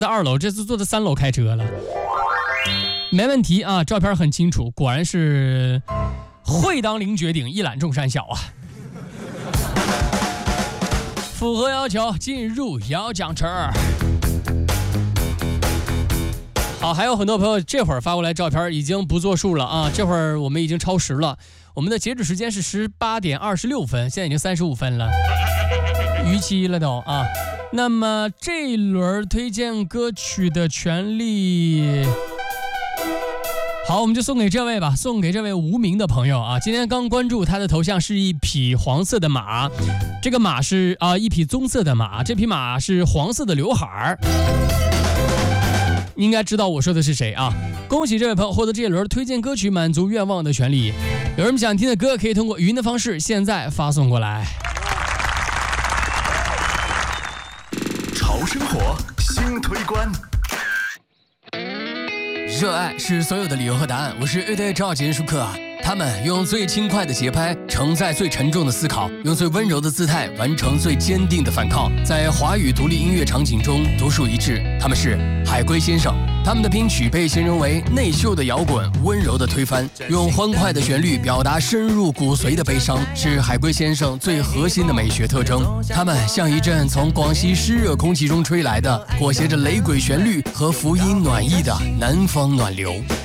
在2楼，这次坐在3楼开车了。没问题啊，照片很清楚，果然是会当凌绝顶，一览众山小啊。符合要求，进入要讲词。好，还有很多朋友这会儿发过来照片，已经不作数了啊！这会儿我们已经超时了，我们的截止时间是18点26分，现在已经35分了，逾期了都啊。那么这一轮推荐歌曲的权利，好，我们就送给这位吧，送给这位无名的朋友啊。今天刚关注他的头像是一匹黄色的马，这个马是一匹棕色的马，这匹马是黄色的刘海儿。应该知道我说的是谁啊！恭喜这位朋友获得这一轮推荐歌曲满足愿望的权利。有人想听的歌可以通过语音的方式现在发送过来。 潮生活新推关， 热爱是所有的理由和答案。我是乐队赵杰舒克，他们用最轻快的节拍承载最沉重的思考，用最温柔的姿态完成最坚定的反抗，在华语独立音乐场景中独树一帜。他们是海龟先生，他们的编曲被形容为内秀的摇滚，温柔的推翻，用欢快的旋律表达深入骨髓的悲伤，是海龟先生最核心的美学特征。他们像一阵从广西湿热空气中吹来的裹挟着雷鬼旋律和福音暖意的南方暖流。